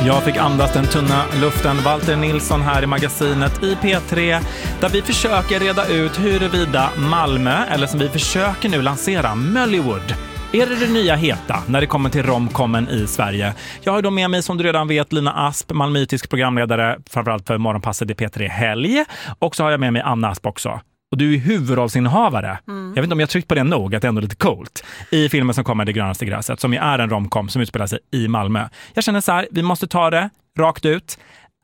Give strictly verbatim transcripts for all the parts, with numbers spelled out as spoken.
Jag fick andas den tunna luften. Walter Nilsson här i magasinet i P tre, där vi försöker reda ut huruvida Malmö, eller som vi försöker nu lansera, Mollywood, är det det nya heta när det kommer till romkommen i Sverige? Jag har då med mig, som du redan vet, Lina Asp, malmöitisk programledare, framförallt för Morgonpasset i P tre Helg. Och så har jag med mig Anna Asp också. Och du är huvudrollsinnehavare. Mm. Jag vet inte om jag tryckt på det nog, att det är ändå lite coolt. I filmen som kommer Det grönaste gräset, som ju är en romkom som utspelar sig i Malmö. Jag känner så här, vi måste ta det rakt ut.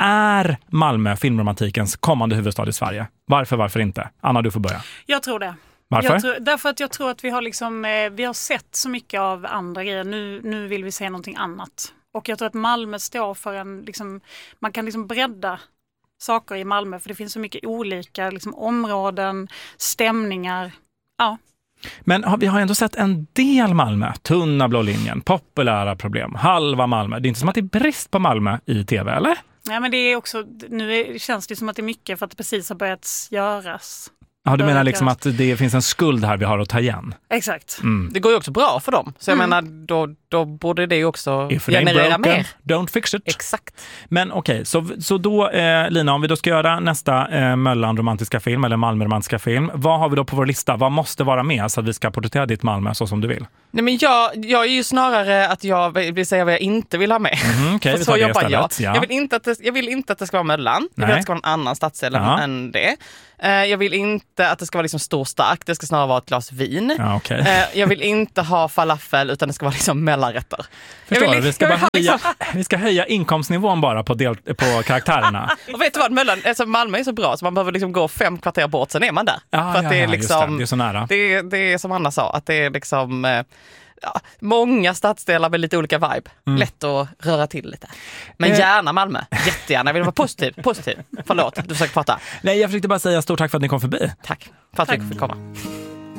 Är Malmö filmromantikens kommande huvudstad i Sverige? Varför, varför inte? Anna, du får börja. Jag tror det. Varför? Jag tror, därför att jag tror att vi har, liksom, eh, vi har sett så mycket av andra grejer. Nu, nu vill vi se någonting annat. Och jag tror att Malmö står för en... Liksom, man kan liksom bredda saker i Malmö, för det finns så mycket olika liksom, områden, stämningar. Ja. Men har, vi har ändå sett en del Malmö. Tunna blå linjen, populära problem, halva Malmö. Det är inte som att det är brist på Malmö i tv, eller? Nej, men det är också... Nu är, känns det som att det är mycket för att det precis har börjat göras. Ja, du menar liksom att det finns en skuld här vi har att ta igen. Exakt. Mm. Det går ju också bra för dem. Så jag mm. menar, då, då borde det ju också generera mer. Don't fix it. Exakt. Men okej, okay, så, så då eh, Lina, om vi då ska göra nästa eh, Möllan-romantiska film eller Malmö-romantiska film, vad har vi då på vår lista? Vad måste vara med så att vi ska porträttera ditt Malmö så som du vill? Nej, men jag, jag är ju snarare att jag vill säga vad jag inte vill ha med. Mm, okay, så vi jobbar jag. Ja. Jag, vill inte att det, jag vill inte att det ska vara Möllan. Jag vill att det ska vara en annan stadsdel ja. än det. Jag vill inte att det ska vara liksom stor stark. Det ska snarare vara ett glas vin. Ja, okay. Jag vill inte ha falafel, utan det ska vara liksom mellanrätter. Förstår jag vill, vi, ska bara höja, vi ska höja inkomstnivån bara på, del, på karaktärerna. Och vet du vad, Möllan, alltså Malmö är så bra så man behöver liksom gå fem kvarter bort, sen är man där. Ja, för att ja, det är ja, liksom, det. det är så nära. Det, det är som Anna sa, att det är liksom... Ja, många stadsdelar med lite olika vibe. Mm. Lätt att röra till lite. Men gärna Malmö. Jättegärna. Jag vill vara positiv. Positiv. Förlåt, du försöker prata. Nej, jag försökte bara säga stort tack för att ni kom förbi. Tack för att tack. du fick komma.